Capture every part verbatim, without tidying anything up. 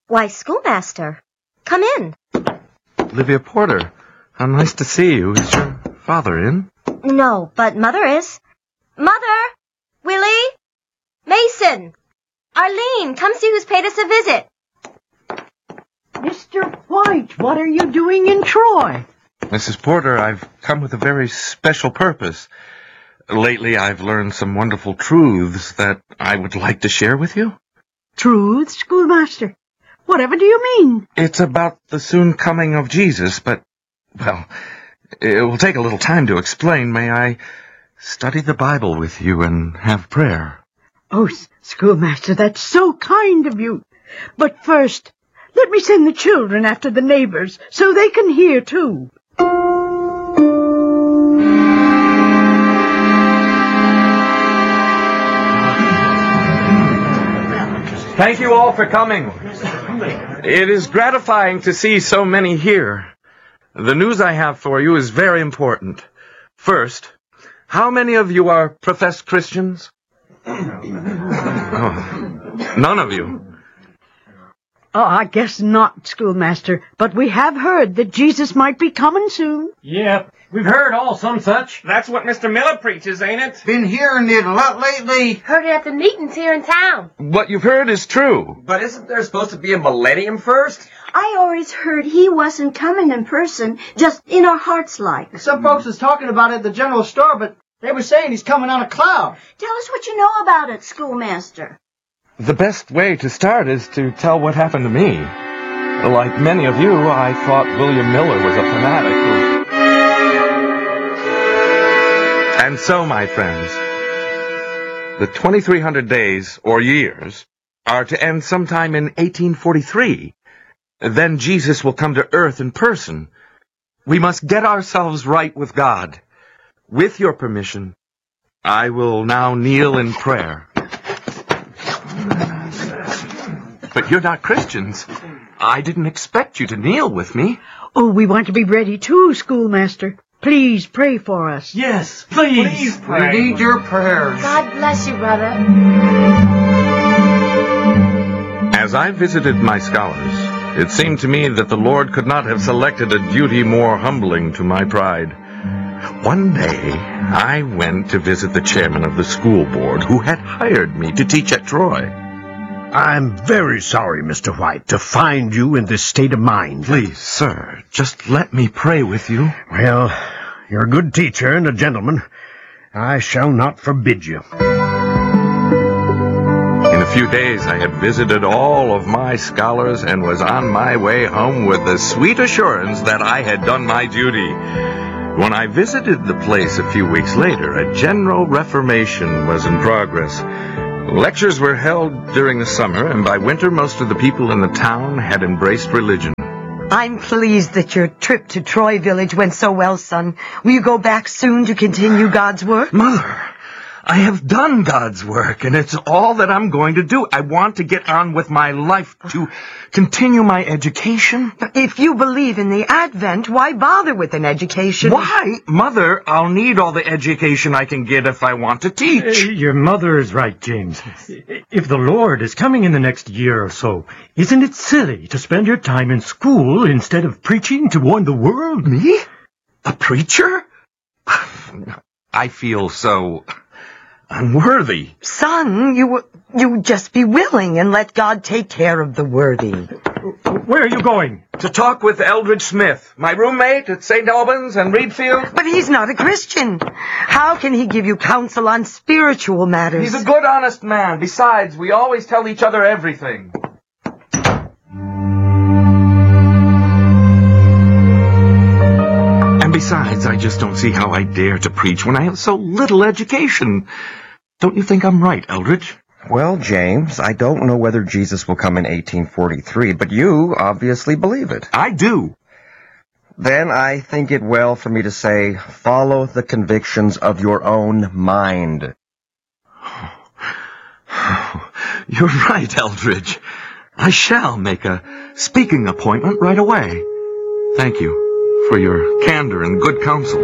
Why, schoolmaster, come in. Olivia Porter, how nice to see you. Is your father in? No, but Mother is. Mother! Willie! Mason! Arlene, come see who's paid us a visit. Mister White, what are you doing in Troy? Missus Porter, I've come with a very special purpose. Lately, I've learned some wonderful truths that I would like to share with you. Truths, schoolmaster? Whatever do you mean? It's about the soon coming of Jesus, but, well, it will take a little time to explain. May I study the Bible with you and have prayer? Oh, schoolmaster, that's so kind of you. But first, let me send the children after the neighbors so they can hear, too. Thank you all for coming. It is gratifying to see so many here. The news I have for you is very important. First, how many of you are professed Christians? Oh, none of you. Oh, I guess not, schoolmaster, but we have heard that Jesus might be coming soon. Yep, we've heard all some such. That's what Mister Miller preaches, ain't it? Been hearing it a lot lately. Heard it at the meetings here in town. What you've heard is true. But isn't there supposed to be a millennium first? I always heard he wasn't coming in person, just in our hearts like. Some folks was talking about it at the general store, but they were saying he's coming on a cloud. Tell us what you know about it, schoolmaster. The best way to start is to tell what happened to me. Like many of you, I thought William Miller was a fanatic. And so, my friends, the twenty-three hundred days, or years, are to end sometime in eighteen forty-three. Then Jesus will come to earth in person. We must get ourselves right with God. With your permission, I will now kneel in prayer. But you're not Christians. I didn't expect you to kneel with me. Oh, we want to be ready too, schoolmaster. Please pray for us. Yes, please. Please pray. We need your prayers. God bless you, brother. As I visited my scholars, it seemed to me that the Lord could not have selected a duty more humbling to my pride. One day, I went to visit the chairman of the school board who had hired me to teach at Troy. I'm very sorry, Mister White, to find you in this state of mind. Please, sir, just let me pray with you. Well, you're a good teacher and a gentleman. I shall not forbid you. In a few days, I had visited all of my scholars and was on my way home with the sweet assurance that I had done my duty. When I visited the place a few weeks later, a general reformation was in progress. Lectures were held during the summer, and by winter most of the people in the town had embraced religion. I'm pleased that your trip to Troy Village went so well, son. Will you go back soon to continue God's work? Mother, I have done God's work, and it's all that I'm going to do. I want to get on with my life, to continue my education. If you believe in the Advent, why bother with an education? Why? Mother, I'll need all the education I can get if I want to teach. Uh, your mother is right, James. If the Lord is coming in the next year or so, isn't it silly to spend your time in school instead of preaching to warn the world? Me? A preacher? I feel so unworthy. Son, you you just be willing and let God take care of the worthy. Where are you going? To talk with Eldridge Smith, my roommate at Saint Albans and Reedfield. But he's not a Christian. How can he give you counsel on spiritual matters? He's a good, honest man. Besides, we always tell each other everything. And besides, I just don't see how I dare to preach when I have so little education. Don't you think I'm right, Eldridge? Well, James, I don't know whether Jesus will come in eighteen forty-three, but you obviously believe it. I do. Then I think it well for me to say, follow the convictions of your own mind. You're right, Eldridge. I shall make a speaking appointment right away. Thank you for your candor and good counsel.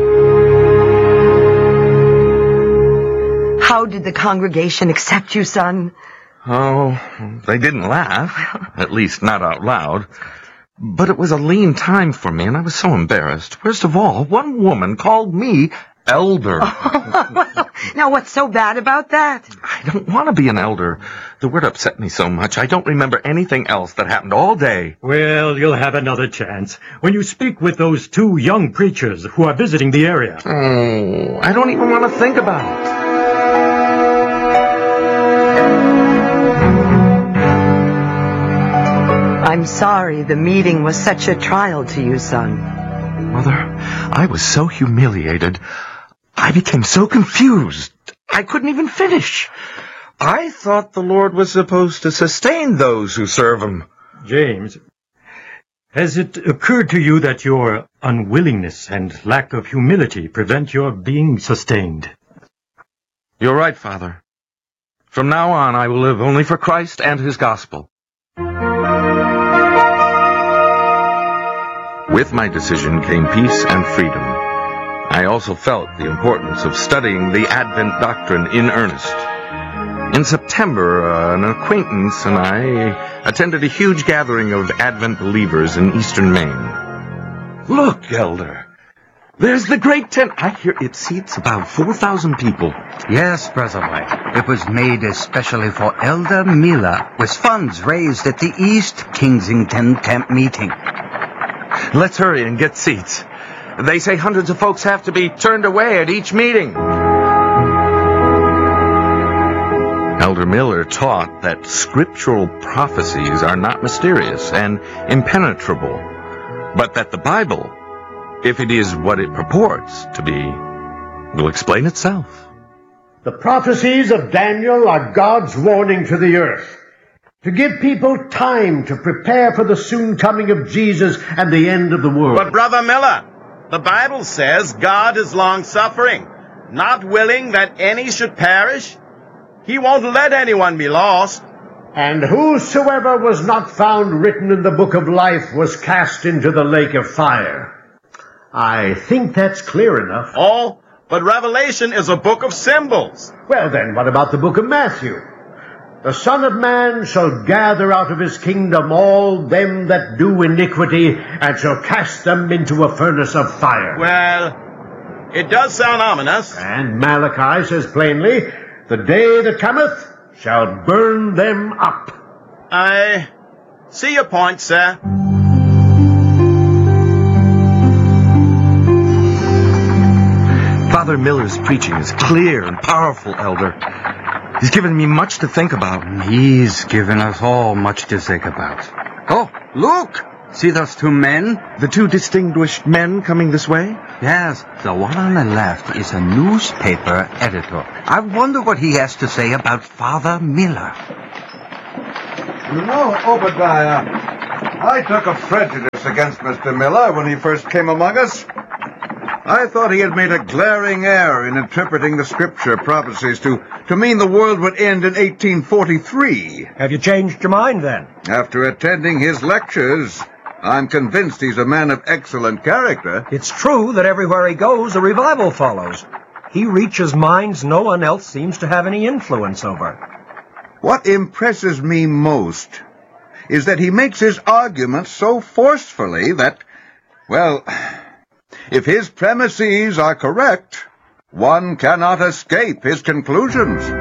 How did the congregation accept you, son? Oh, they didn't laugh. At least not out loud. But it was a lean time for me, and I was so embarrassed. Worst of all, one woman called me elder. Oh, now, what's so bad about that? I don't want to be an elder. The word upset me so much, I don't remember anything else that happened all day. Well, you'll have another chance when you speak with those two young preachers who are visiting the area. Oh, I don't even want to think about it. I'm sorry the meeting was such a trial to you, son. Mother, I was so humiliated. I became so confused. I couldn't even finish. I thought the Lord was supposed to sustain those who serve Him. James, has it occurred to you that your unwillingness and lack of humility prevent your being sustained? You're right, Father. From now on, I will live only for Christ and His gospel. With my decision came peace and freedom. I also felt the importance of studying the Advent doctrine in earnest. In September, uh, an acquaintance and I attended a huge gathering of Advent believers in eastern Maine. Look, Elder. There's the great tent. I hear it seats about four thousand people. Yes, Brother White. It was made especially for Elder Miller, with funds raised at the East Kensington camp meeting. Let's hurry and get seats. They say hundreds of folks have to be turned away at each meeting. Elder Miller taught that scriptural prophecies are not mysterious and impenetrable, but that the Bible, if it is what it purports to be, will explain itself. The prophecies of Daniel are God's warning to the earth, to give people time to prepare for the soon coming of Jesus and the end of the world. But, Brother Miller, the Bible says God is long-suffering, not willing that any should perish. He won't let anyone be lost. And whosoever was not found written in the book of life was cast into the lake of fire. I think that's clear enough. Oh, but Revelation is a book of symbols. Well, then, what about the book of Matthew? The Son of Man shall gather out of his kingdom all them that do iniquity, and shall cast them into a furnace of fire. Well, it does sound ominous. And Malachi says plainly, the day that cometh shall burn them up. I see your point, sir. Father Miller's preaching is clear and powerful, Elder. He's given me much to think about. He's given us all much to think about. Oh, look! See those two men? The two distinguished men coming this way? Yes, the one on the left is a newspaper editor. I wonder what he has to say about Father Miller. You know, Obadiah, I took a prejudice against Mister Miller when he first came among us. I thought he had made a glaring error in interpreting the scripture prophecies to, to mean the world would end in eighteen forty-three. Have you changed your mind, then? After attending his lectures, I'm convinced he's a man of excellent character. It's true that everywhere he goes, a revival follows. He reaches minds no one else seems to have any influence over. What impresses me most is that he makes his arguments so forcefully that, well, if his premises are correct, one cannot escape his conclusions.